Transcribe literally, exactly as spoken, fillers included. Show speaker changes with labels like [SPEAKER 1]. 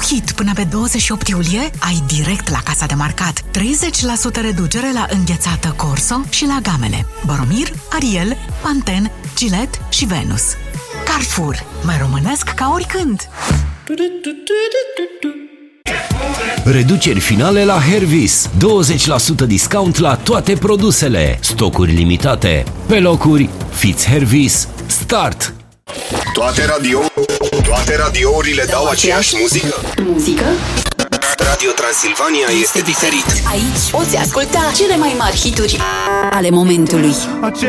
[SPEAKER 1] Kit până pe douăzeci și opt iulie ai direct la casa de marcat treizeci la sută reducere la înghețată Corso și la gamele Boromir, Ariel, Pantene, Gillette și Venus. Carrefour, mai românesc ca oricând!
[SPEAKER 2] Reduceri finale la Hervis. douăzeci la sută discount la toate produsele. Stocuri limitate. Pe locuri, fiți Hervis. Start!
[SPEAKER 3] Toate radio, toate radiourile dau aceeași muzică?
[SPEAKER 4] Muzică?
[SPEAKER 3] Radio Transilvania este diferit.
[SPEAKER 4] Aici poți asculta cele mai mari hituri ale momentului.